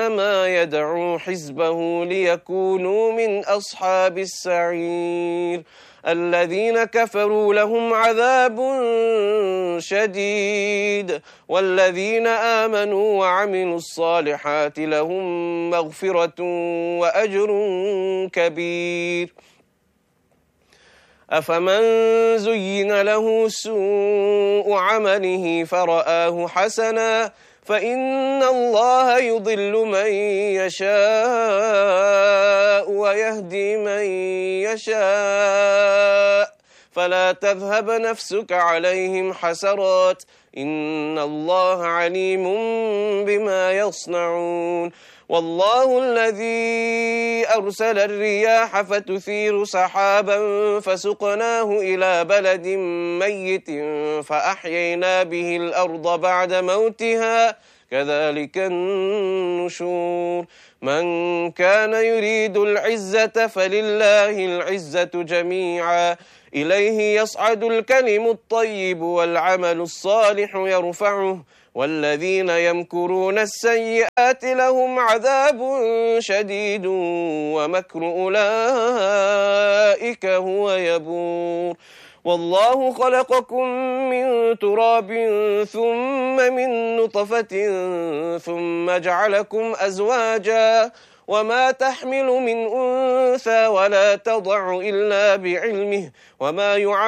إنما يدعو حزبه ليكونوا من أصحاب السعير الذين كفروا لهم عذاب شديد والذين آمنوا وعملوا الصالحات لهم مغفرة وأجر كبير أفمن زين له سوء عمله فرآه حسنا فإن الله يضل من يشاء ويهدي من يشاء فلا تذهب نفسك عليهم حسرات إن الله عليم بما يصنعون والله الذي أرسل الرياح فتثير سحابا فسقناه إلى بلد ميت فأحيينا به الأرض بعد موتها كذلك النشور من كان يريد العزة فلله العزة جميعا إليه يصعد الكلم الطيب والعمل الصالح يرفعه والذين يمكرون السيئات لهم عذاب شديد ومكر أولئك هو يبور والله خلقكم من تراب ثم من نطفة ثم جعلكم أزواجا وما تحمل من أنثى ولا تضع إلا بعلمه وما